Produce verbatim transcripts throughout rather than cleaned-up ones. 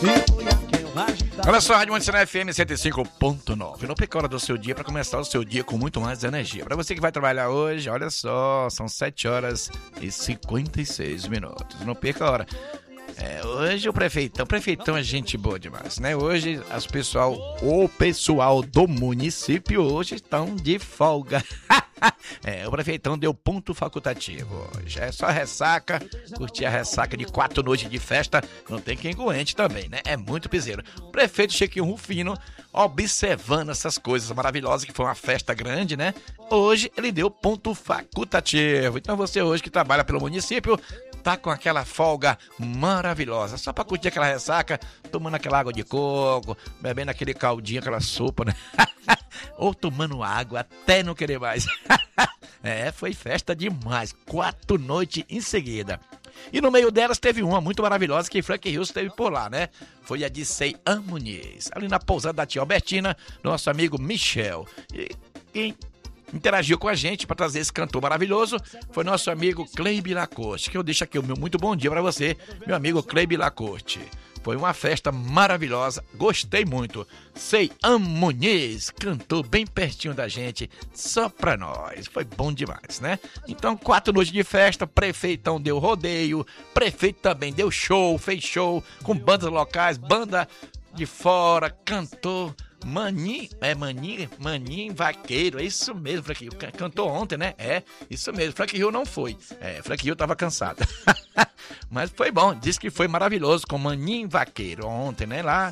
Olha só, Rádio Monte Sinai F M cento e cinco ponto nove. Não perca a hora do seu dia para começar o seu dia com muito mais energia. Para você que vai trabalhar hoje, olha só, são sete horas e cinquenta e seis minutos. Não perca a hora. É, hoje o prefeitão, o prefeitão é gente boa demais, né? Hoje as pessoal, o pessoal do município hoje estão de folga. É, o prefeitão deu ponto facultativo hoje. É só ressaca, curtir a ressaca de quatro noites de festa, não tem quem aguente também, né? É muito piseiro. O prefeito Chiquinho Rufino, observando essas coisas maravilhosas, que foi uma festa grande, né? Hoje ele deu ponto facultativo. Então você hoje que trabalha pelo município, tá com aquela folga maravilhosa, só pra curtir aquela ressaca, tomando aquela água de coco, bebendo aquele caldinho, aquela sopa, né? Ou tomando água até não querer mais. É, foi festa demais, quatro noites em seguida. E no meio delas teve uma muito maravilhosa que Frank Rios esteve por lá, né? Foi a de Seian Muniz, ali na pousada da tia Albertina, nosso amigo Michel. E quem interagiu com a gente para trazer esse cantor maravilhoso foi nosso amigo Cleibe Lacorte, que eu deixo aqui o meu muito bom dia para você, meu amigo Cleibe Lacorte. Foi uma festa maravilhosa, gostei muito. Seian Muniz cantou bem pertinho da gente, só pra nós. Foi bom demais, né? Então, quatro noites de festa, prefeitão deu rodeio, prefeito também deu show, fez show com bandas locais, banda de fora, cantou. Maninho, é Maninho, Maninho Vaqueiro, é isso mesmo, Frank Rio, cantou ontem, né? É, isso mesmo, Frank Rio não foi, é, Frank Rio tava cansado, mas foi bom, disse que foi maravilhoso com Maninho Vaqueiro ontem, né? Lá,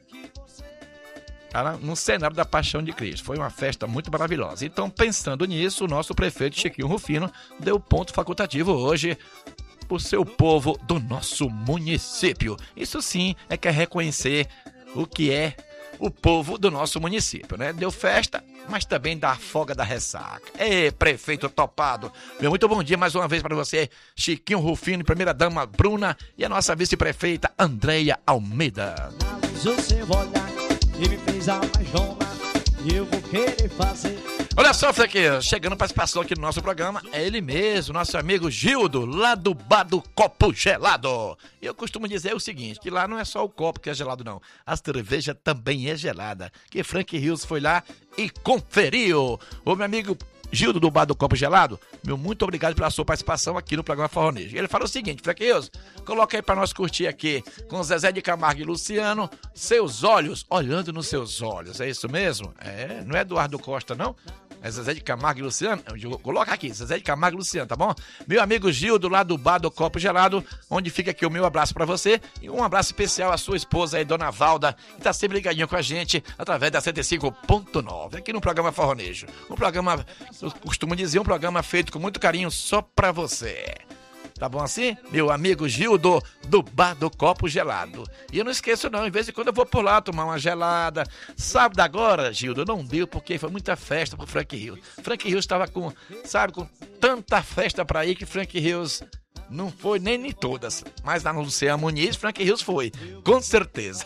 lá no cenário da Paixão de Cristo, foi uma festa muito maravilhosa. Então, pensando nisso, o nosso prefeito Chiquinho Rufino deu ponto facultativo hoje pro seu povo do nosso município. Isso sim é que é reconhecer o que é o povo do nosso município, né? Deu festa, mas também dá folga da ressaca. Ê, prefeito topado, meu muito bom dia mais uma vez para você, Chiquinho Rufino, primeira dama Bruna e a nossa vice-prefeita Andreia Almeida. O seu olhar e me fez apaixonar, eu vou querer fazer. Olha só, Frank, chegando participação aqui no nosso programa, é ele mesmo, nosso amigo Gildo, lá do Bar do Copo Gelado. E eu costumo dizer o seguinte, que lá não é só o copo que é gelado, não. A cerveja também é gelada, que Frank Rios foi lá e conferiu. Ô, meu amigo Gildo do Bar do Copo Gelado, meu muito obrigado pela sua participação aqui no programa Forronejo. Ele fala o seguinte, Frank Rios, coloca aí pra nós curtir aqui com Zezé de Camargo e Luciano, Seus Olhos, Olhando nos Seus Olhos. É isso mesmo? É, não é Eduardo Costa, não? É Zezé de Camargo e Luciano? Coloca aqui, Zezé de Camargo e Luciano, tá bom? Meu amigo Gildo, lá do Bar do Copo Gelado, onde fica aqui o meu abraço pra você. E um abraço especial à sua esposa aí, Dona Valda, que tá sempre ligadinha com a gente, através da cento e cinco ponto nove, aqui no programa Forronejo. Um programa, eu costumo dizer, um programa feito com muito carinho só pra você. Tá bom assim? Meu amigo Gildo, do Bar do Copo Gelado. E eu não esqueço não, em vez de quando eu vou por lá tomar uma gelada. Sábado agora, Gildo, não deu porque foi muita festa pro Frank Rios. Frank Rios estava com, sabe, com tanta festa pra ir que Frank Rios não foi nem em todas. Mas lá no Luciano Muniz, Frank Rios foi, com certeza.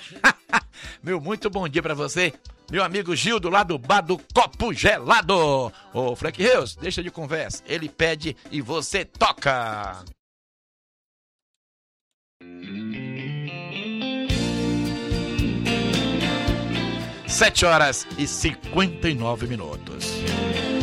Meu muito bom dia pra você. Meu amigo Gildo, lá do Bar do Copo Gelado. Ô, Frank Rios, deixa de conversa. Ele pede e você toca. Sete horas e cinquenta e nove minutos.